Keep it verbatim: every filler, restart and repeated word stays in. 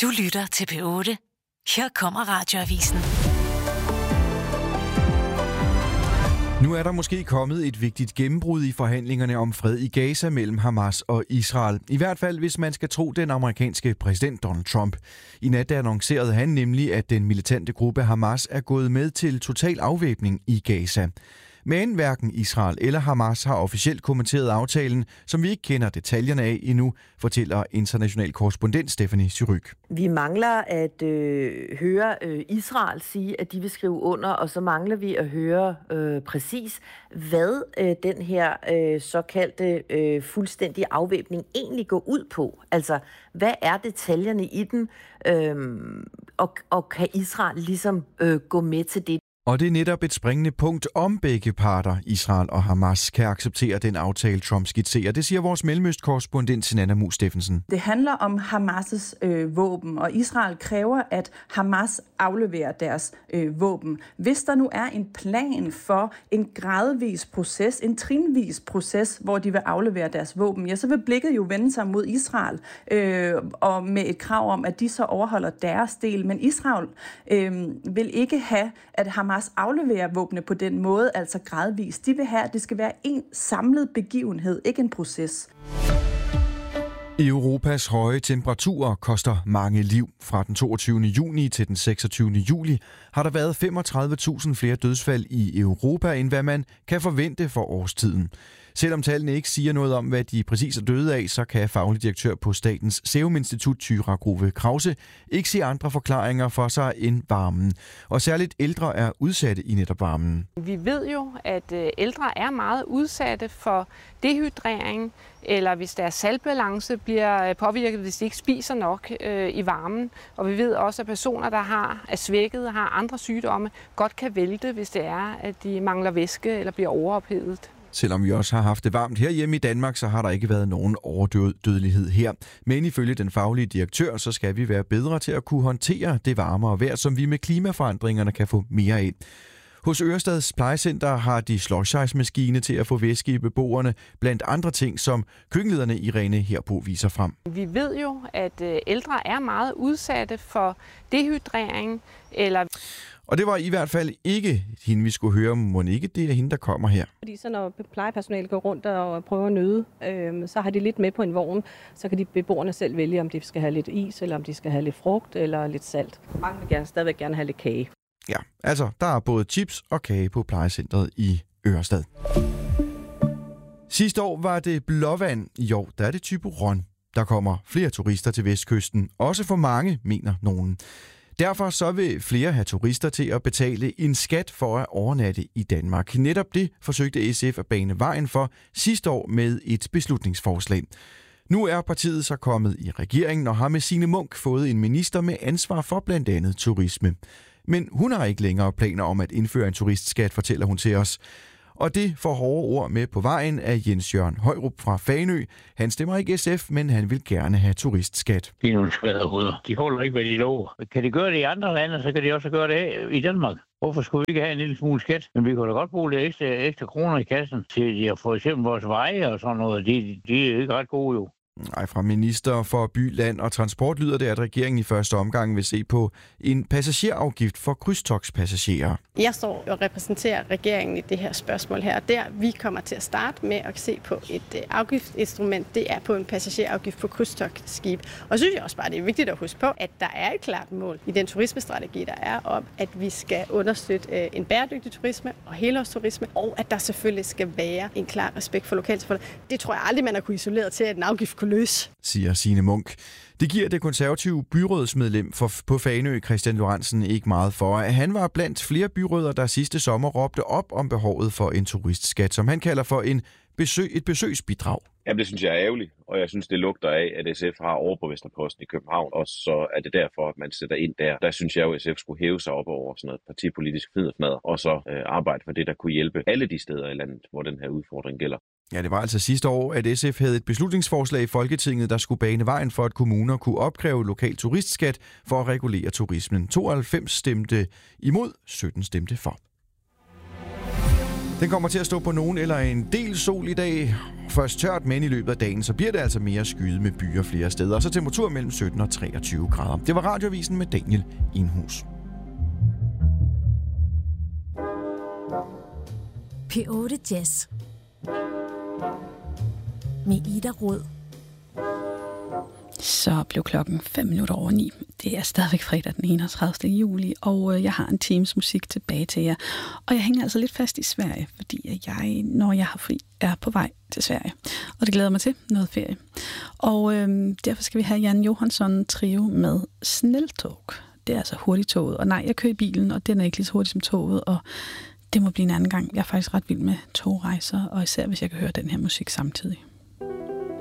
Du lytter til P otte. Her kommer Radioavisen. Nu er der måske kommet et vigtigt gennembrud i forhandlingerne om fred i Gaza mellem Hamas og Israel. I hvert fald, hvis man skal tro den amerikanske præsident Donald Trump. I nat annoncerede han nemlig, at den militante gruppe Hamas er gået med til total afvæbning i Gaza. Men hverken Israel eller Hamas har officielt kommenteret aftalen, som vi ikke kender detaljerne af endnu, fortæller international korrespondent Stephanie Syryk. Vi mangler at øh, høre øh, Israel sige, at de vil skrive under, og så mangler vi at høre øh, præcis, hvad øh, den her øh, såkaldte øh, fuldstændige afvæbning egentlig går ud på. Altså, hvad er detaljerne i den, øh, og, og kan Israel ligesom øh, gå med til det? Og det er netop et springende punkt, om begge parter, Israel og Hamas, kan acceptere den aftale, Trump skitserer. Det siger vores mellemøstkorrespondent Nanna Mus Steffensen. Det handler om Hamas' øh, våben, og Israel kræver, at Hamas afleverer deres øh, våben. Hvis der nu er en plan for en gradvis proces, en trinvis proces, hvor de vil aflevere deres våben, ja, så vil blikket jo vende sig mod Israel, øh, og med et krav om, at de så overholder deres del. Men Israel øh, vil ikke have, at Hamas afleverer våbne på den måde, altså gradvist. De vil have, at det skal være en samlet begivenhed, ikke en proces. Europas høje temperaturer koster mange liv. Fra den toogtyvende juni til den seksogtyvende juli har der været femogtredive tusind flere dødsfald i Europa, end hvad man kan forvente for årstiden. Selvom tallene ikke siger noget om, hvad de præcis er døde af, så kan faglig direktør på Statens Serum Institut, Thyra Grove Krause, ikke se andre forklaringer for sig end varmen. Og særligt ældre er udsatte i netop varmen. Vi ved jo, at ældre er meget udsatte for dehydrering, eller hvis deres saltbalance bliver påvirket, hvis de ikke spiser nok øh, i varmen. Og vi ved også, at personer, der har, er svækket og har andre sygdomme, godt kan vælte, hvis det er, at de mangler væske eller bliver overophedet. Selvom vi også har haft det varmt herhjemme i Danmark, så har der ikke været nogen overdødelighed her. Men ifølge den faglige direktør, så skal vi være bedre til at kunne håndtere det varmere vejr, som vi med klimaforandringerne kan få mere af. Hos Ørestads Plejecenter har de slush-ice-maskine til at få væske i beboerne, blandt andre ting, som køkkenlederne Irene herpå viser frem. Vi ved jo, at ældre er meget udsatte for dehydrering eller... Og det var i hvert fald ikke hende, vi skulle høre. Må ikke det er hende, der kommer her. Fordi så når plejepersonalet går rundt og prøver at nøde, øh, så har de lidt med på en vogn. Så kan de beboerne selv vælge, om de skal have lidt is, eller om de skal have lidt frugt eller lidt salt. Mange vil gerne, stadigvæk gerne have lidt kage. Ja, altså der er både chips og kage på plejecentret i Ørestad. Sidste år var det Blåvand. I år der er det Thyborøn. Der kommer flere turister til Vestkysten. Også for mange, mener nogen. Derfor så vil flere have turister til at betale en skat for at overnatte i Danmark. Netop det forsøgte S F at bane vejen for sidste år med et beslutningsforslag. Nu er partiet så kommet i regeringen og har med Signe Munk fået en minister med ansvar for blandt andet turisme. Men hun har ikke længere planer om at indføre en turistskat, fortæller hun til os. Og det får hårde ord med på vejen af Jens Jørgen Højrup fra Fanø. Han stemmer ikke S F, men han vil gerne have turistskat. Det er nogle skvaderhoveder. De holder ikke, hvad de lover. Kan de gøre det i andre lande, så kan de også gøre det her i Danmark. Hvorfor skulle vi ikke have en lille smule skat? Men vi kan da godt bruge lidt ekstra, ekstra kroner i kassen til for eksempel vores veje og sådan noget. De, de er ikke ret gode jo. Nej, fra minister for by, land og transport lyder det, at regeringen i første omgang vil se på en passagerafgift for krydstogtspassagerer. Jeg står og repræsenterer regeringen i det her spørgsmål her. Der vi kommer til at starte med at se på et afgiftsinstrument, det er på en passagerafgift på krydstogtskib. Og så synes jeg også bare, det er vigtigt at huske på, at der er et klart mål i den turismestrategi, der er om, at vi skal understøtte en bæredygtig turisme og helårsturisme, og at der selvfølgelig skal være en klar respekt for lokalsamfundet. Det tror jeg aldrig, man har kunnet isolere til, at en afgift kunne løse, siger Signe Munk. Det giver det konservative byrådsmedlem for, på Fanø, Christian Lorentzen, ikke meget for. Han var blandt flere byrødder, der sidste sommer råbte op om behovet for en turistskat, som han kalder for en besøg, et besøgsbidrag. Jamen, det synes jeg er ærgerligt, og jeg synes, det lugter af, at S F har overborgmesterposten i København, og så er det derfor, at man sætter ind der. Der synes jeg jo, at S F skulle hæve sig op over sådan noget partipolitisk fnidderfnadder, og så øh, arbejde for det, der kunne hjælpe alle de steder i landet, hvor den her udfordring gælder. Ja, det var altså sidste år, at S F havde et beslutningsforslag i Folketinget, der skulle bane vejen for, at kommuner kunne opkræve lokal turistskat for at regulere turismen. tooghalvfems stemte imod, sytten stemte for. Den kommer til at stå på nogen eller en del sol i dag. først tørt, men i løbet af dagen, så bliver det altså mere skyet med byer flere steder. Og så temperatur mellem sytten og treogtyve grader. Det var Radioavisen med Daniel Enhus. P otte Jazz med Ida Rød. Så blev klokken fem minutter over ni. Det er stadigvæk fredag den enogtredivte juli, og jeg har en times musik tilbage til jer. Og jeg hænger altså lidt fast i Sverige, fordi jeg, når jeg har fri, er på vej til Sverige. Og det glæder mig til, noget ferie. Og øhm, derfor skal vi have Jan Johansson trio med Snälltåg. Det er altså hurtigtoget. Og nej, jeg kører i bilen, og den er ikke lige så hurtig som toget, og det må blive en anden gang. Jeg er faktisk ret vild med togrejser, og især hvis jeg kan høre den her musik samtidig.